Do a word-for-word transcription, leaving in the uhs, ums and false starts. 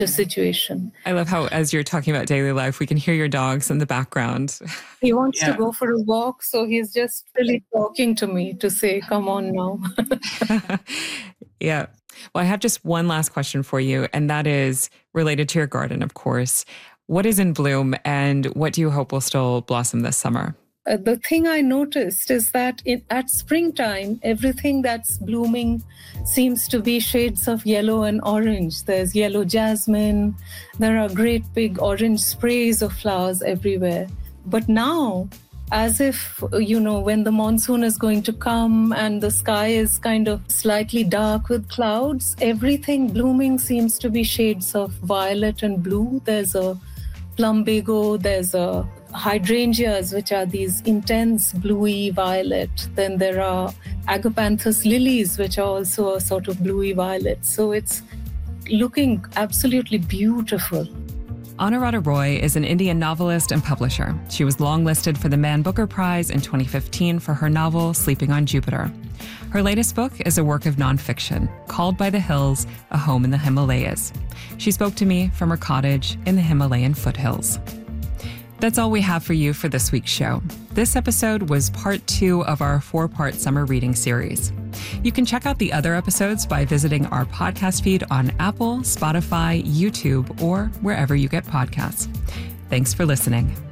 the situation. I love how, as you're talking about daily life, we can hear your dogs in the background. He wants Yeah. to go for a walk, so he's just really talking to me to say, come on now. Yeah. Well, I have just one last question for you, and that is related to your garden, of course. What is in bloom, and what do you hope will still blossom this summer? Uh, the thing I noticed is that in, at springtime, everything that's blooming seems to be shades of yellow and orange. There's yellow jasmine. There are great big orange sprays of flowers everywhere. But now, as if, you know, when the monsoon is going to come and the sky is kind of slightly dark with clouds, everything blooming seems to be shades of violet and blue. There's a plumbago, there's a hydrangeas, which are these intense bluey violet. Then there are agapanthus lilies, which are also a sort of bluey violet. So it's looking absolutely beautiful. Anuradha Roy is an Indian novelist and publisher. She was longlisted for the Man Booker Prize in twenty fifteen for her novel Sleeping on Jupiter. Her latest book is a work of nonfiction, Called by the Hills, A Home in the Himalayas. She spoke to me from her cottage in the Himalayan foothills. That's all we have for you for this week's show. This episode was part two of our four-part summer reading series. You can check out the other episodes by visiting our podcast feed on Apple, Spotify, YouTube, or wherever you get podcasts. Thanks for listening.